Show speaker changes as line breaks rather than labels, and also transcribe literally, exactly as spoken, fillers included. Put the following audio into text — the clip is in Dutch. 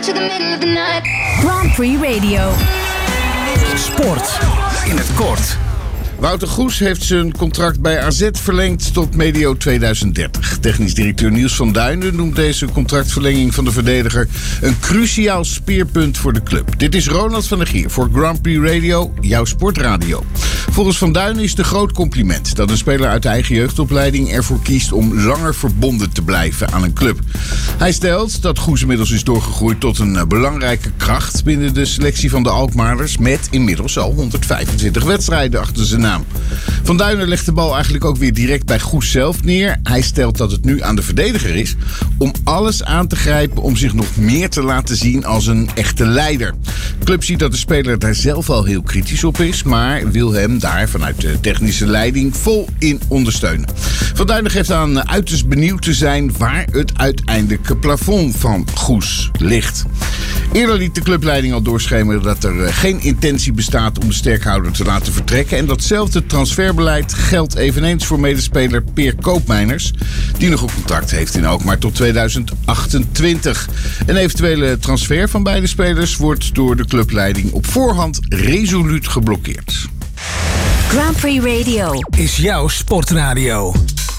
to the middle of the night.
Grand Prix Radio.
Sport in het kort.
Wouter Goes heeft zijn contract bij A Z verlengd tot medio tweeduizend dertig. Technisch directeur Niels van Duinen noemt deze contractverlenging van de verdediger een cruciaal speerpunt voor de club. Dit is Ronald van der Gier voor Grand Prix Radio, jouw sportradio. Volgens Van Duinen is het een groot compliment dat een speler uit de eigen jeugdopleiding ervoor kiest om langer verbonden te blijven aan een club. Hij stelt dat Goes inmiddels is doorgegroeid tot een belangrijke kracht binnen de selectie van de Alkmaarders met inmiddels al honderdvijfentwintig wedstrijden achter zijn naam. Van Duinen legt de bal eigenlijk ook weer direct bij Goes zelf neer. Hij stelt dat het nu aan de verdediger is om alles aan te grijpen om zich nog meer te laten zien als een echte leider. De club ziet dat de speler daar zelf al heel kritisch op is, maar wil hem daar vanuit de technische leiding vol in ondersteunen. Van Duinen geeft aan uiterst benieuwd te zijn waar het uiteindelijke plafond van Goes ligt. Eerder liet de clubleiding al doorschemeren dat er geen intentie bestaat om de sterkhouder te laten vertrekken. En datzelfde transferbeleid geldt eveneens voor medespeler Peer Koopmeiners, die nog een contract heeft in Alkmaar tot tweeduizend achtentwintig. Een eventuele transfer van beide spelers wordt door de clubleiding op voorhand resoluut geblokkeerd.
Grand Prix Radio
Is jouw sportradio.